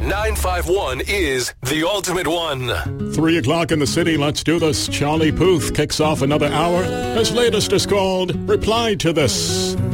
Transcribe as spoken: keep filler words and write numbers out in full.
nine five one is the ultimate one. Three o'clock in the city. Let's do this. Charlie Puth kicks off another hour. His latest is called Reply to This.